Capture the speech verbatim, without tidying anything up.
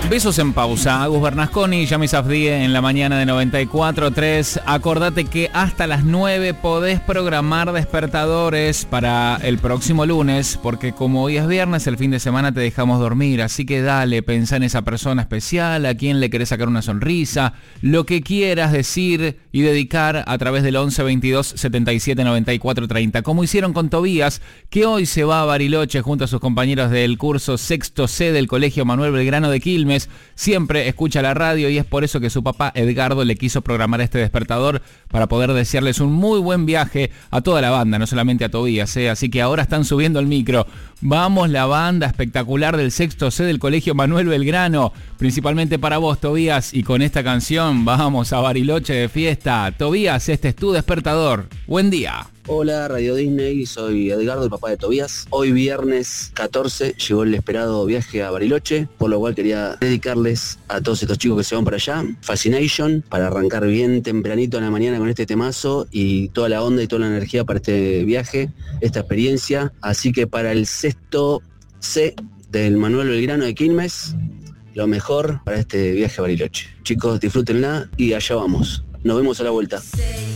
Besos en pausa. Agus Bernasconi, Yami Safdie en la mañana de noventa y cuatro punto tres. Acordate que hasta las nueve podés programar despertadores para el próximo lunes, porque como hoy es viernes, el fin de semana te dejamos dormir. Así que dale, pensá en esa persona especial, a quien le querés sacar una sonrisa, lo que quieras decir y dedicar a través del once veintidós setenta y siete noventa y cuatro treinta. Como hicieron con Tobías, que hoy se va a Bariloche junto a sus compañeros del curso Sexto C del Colegio Manuel Belgrano de Quilmes. Siempre escucha la radio y es por eso que su papá Edgardo le quiso programar este despertador para poder desearles un muy buen viaje a toda la banda, no solamente a Tobías, ¿eh? Así que ahora están subiendo el micro. Vamos, la banda espectacular del Sexto C del Colegio Manuel Belgrano, principalmente para vos, Tobías, y con esta canción vamos a Bariloche de fiesta. Tobías, este es tu despertador. Buen día. Hola, Radio Disney, soy Edgardo, el papá de Tobías. Hoy viernes catorce llegó el esperado viaje a Bariloche, por lo cual quería dedicarles a todos estos chicos que se van para allá Fascination, para arrancar bien tempranito en la mañana con este temazo y toda la onda y toda la energía para este viaje, esta experiencia. Así que para el Sexto C del Manuel Belgrano de Quilmes, lo mejor para este viaje a Bariloche. Chicos, disfrútenla y allá vamos. Nos vemos a la vuelta.